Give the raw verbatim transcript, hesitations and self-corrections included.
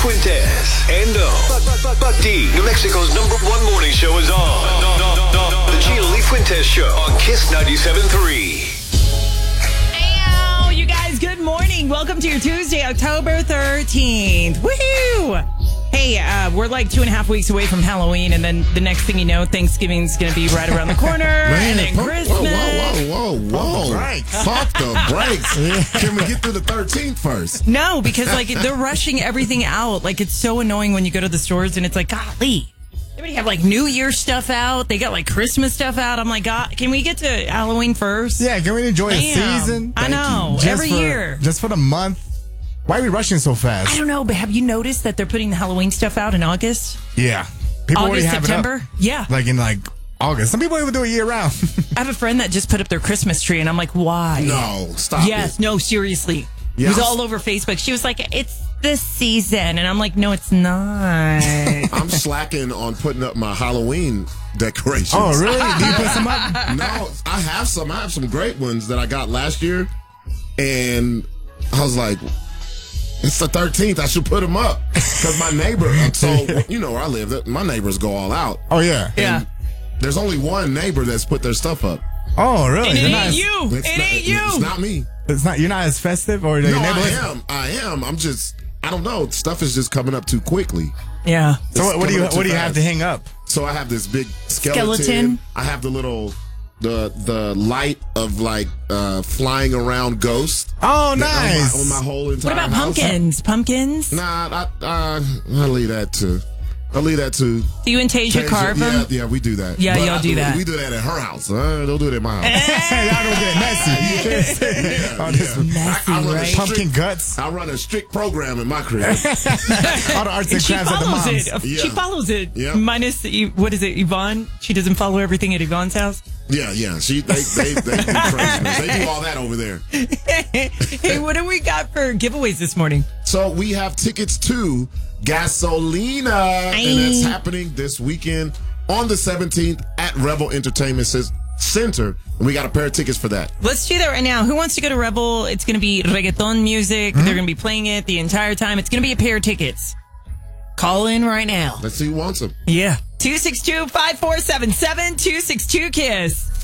Fuentes and O. Buck D, New Mexico's number one morning show is on. The Gina Lee Fuentes Show on Kiss ninety-seven point three. Hey, you guys, good morning. Welcome to your Tuesday, October thirteenth. Woohoo! Hey, uh, we're like two and a half weeks away from Halloween, and then the next thing you know, Thanksgiving's going to be right around the corner, and then pump, Christmas. Whoa, whoa, whoa, whoa, whoa. Pump the brakes. Can we get through the thirteenth first? No, because like they're rushing everything out. Like it's so annoying when you go to the stores, and it's like, golly. Everybody have like New Year stuff out. They got like Christmas stuff out. I'm like, God, can we get to Halloween first? Yeah, can we enjoy Damn. a season? I know, Just every for, year. Just for the month. Why are we rushing so fast? I don't know, but have you noticed that they're putting the Halloween stuff out in August? Yeah. People already August, have September? it up. Yeah. Like in like August. Some people even do it year round. I have a friend that just put up their Christmas tree, and I'm like, why? No, stop Yes, it. no, seriously. Yes. It was all over Facebook. She was like, it's this season. And I'm like, no, it's not. I'm slacking on putting up my Halloween decorations. Oh, really? Do you put some up? No, I have some. I have some great ones that I got last year. And I was like, it's the thirteenth. I should put them up. Because my neighbor, so, you know where I live, my neighbors go all out. Oh, yeah. Yeah. And there's only one neighbor that's put their stuff up. Oh, really? And it You're ain't not as- you. It's It not, ain't you. It's not me. It's not. You're not as festive, or No, your I neighborhood? am. I am. I'm just, I don't know. Stuff is just coming up too quickly. Yeah. So what, what do you It's coming up what do you too have to fast. hang up? So I have this big skeleton. Skeleton. I have the little, the the light of like uh, flying around ghost. Oh, that- nice. On my, on my whole entire What about house. pumpkins? Pumpkins? Nah, I, I, I'll leave that to, I'll leave that to. Do you and Tasia Tasia. carve yeah, them? yeah, we do that. Yeah, y'all I- do that. We do that at her house. Uh, don't do it at my house. Hey, y'all don't get messy. yeah, Oh, this yeah. Messy, I, I run a right? strict- Pumpkin guts. I run a strict program in my crib. All the arts and And she crafts at the follows moms. it. Yeah. She follows it. Yeah. Minus, E- what is it, Yvonne? She doesn't follow everything at Yvonne's house. Yeah, yeah. She they they, they do craziness. They do all that over there. Hey, what do we got for giveaways this morning? So we have tickets to Gasolina, and it's happening this weekend on the seventeenth at Rebel Entertainment Center. And we got a pair of tickets for that. Let's do that right now. Who wants to go to Rebel? It's going to be reggaeton music. Mm-hmm. They're going to be playing it the entire time. It's going to be a pair of tickets. Call in right now. Let's see who wants them. Yeah. two six two, five four seven seven, two six two KISS.